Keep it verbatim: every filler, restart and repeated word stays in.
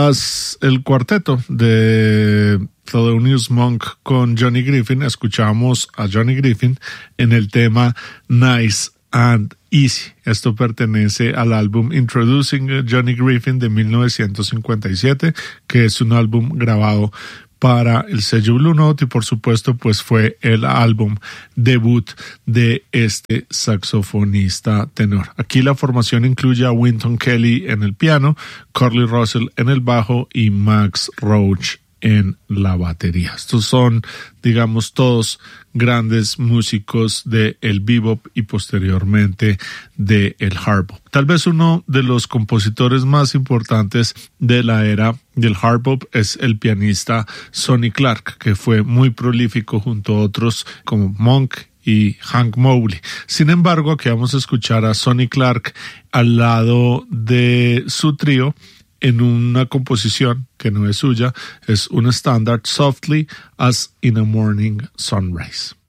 Tras el cuarteto de Thelonious Monk con Johnny Griffin, escuchamos a Johnny Griffin en el tema Nice and Easy. Esto pertenece al álbum Introducing Johnny Griffin de mil novecientos cincuenta y siete, que es un álbum grabado para el sello Blue Note y por supuesto pues fue el álbum debut de este saxofonista tenor. Aquí la formación incluye a Wynton Kelly en el piano, Curly Russell en el bajo y Max Roach en la batería. Estos son, digamos, todos grandes músicos de el bebop y posteriormente de el hard bop. Tal vez uno de los compositores más importantes de la era del hard bop es el pianista Sonny Clark, que fue muy prolífico junto a otros como Monk y Hank Mobley. Sin embargo, aquí vamos a escuchar a Sonny Clark al lado de su trío en una composición que no es suya, es un estándar, Softly as in a Morning Sunrise.